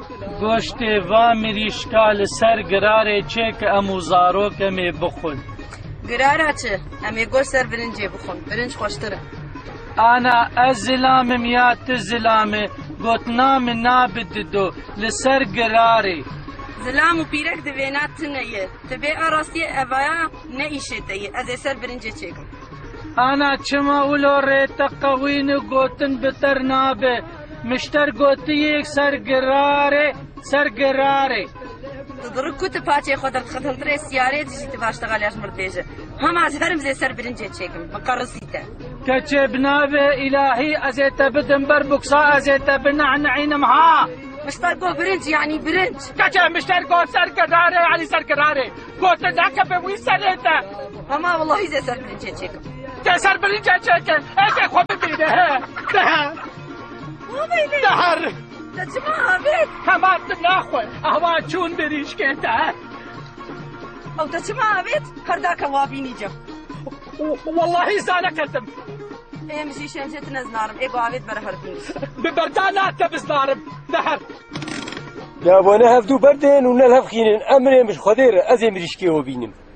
گۆشتێ وا مریشکا لەسەر گرارێ چێ کە ئەموو زارۆکەمێ بخۆن. گرارە چ؟ ئەمێ گۆشت سەر برنجێ بخۆن، برنج خۆشترە. ئانا ئەس زلامم یا ت زلامێ گوتنا من نابددۆ لەسەر گرارێ. زلام و پیرەک دەوێنات تنەیە، تبێ ئاڕاستیە ئەڤایە نەئیشێتەیە، ئەزێ سەر برنجێ چێکم. ئانا چما ولۆ ڕێتە قەوین و گوتن بتەر نابێ، مشتەر گوتیەک سەر گرارێ سەر گرارێ. دڕک کوتە پاچێ خۆ دەرخەتەڵترێ سیارێ دژیتە باشتەغالیاش مردێژە. هەماز هەرم زێ سەر برنجێ چێکم، مقەڕسیتە. کەچێ بنابێ ئیلاهی ئەزێتە بدم بەر بوکسا ئەزێتە بنەعنەعینم ها. مشتەر گۆ برنج یعنی برنج. کەچێ مشتەر گۆ سەر گرارێ یعنی سەر گرارێ. گۆتە داکە بە وی سەرێتە. هەما وەڵڵاهی زێ سەر برنجێ چێکم. تێ سەر برنجێ چێکن، ئێکێ خۆ ببینێ دەهەر. دەچما ئاوێت؟ هەماتم ناخۆی، ئەوا چوون بریشکێتە. ئەو دەچما ئاوێت؟ هەرداکە وابینی جەم. وەڵڵاهی زانەکەتم. ئێمژی شێنجێت نەزنارم، ئێگۆ ئاوێت بەرە هەربینی. ببەردا ناتە بزنارم، دەهەر. جابۆنە هەفتوو بەردێن و نەل هەفخینن ئەمرێ مش خۆدێرە ئەزێ مریشکێوە بینم.